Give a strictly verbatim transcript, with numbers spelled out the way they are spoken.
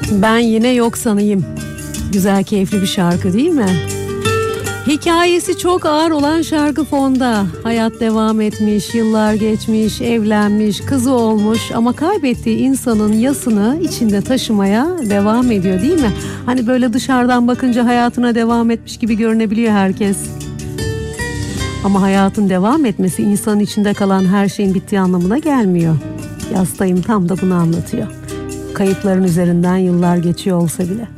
Ben yine yok sanayım. Güzel, keyifli bir şarkı değil mi? Hikayesi çok ağır olan şarkı fonda. Hayat devam etmiş, yıllar geçmiş, evlenmiş, kızı olmuş ama kaybettiği insanın yasını içinde taşımaya devam ediyor değil mi? Hani böyle dışarıdan bakınca hayatına devam etmiş gibi görünebiliyor herkes. Ama hayatın devam etmesi insanın içinde kalan her şeyin bittiği anlamına gelmiyor. Yastayım tam da bunu anlatıyor. Kayıpların üzerinden yıllar geçiyor olsa bile.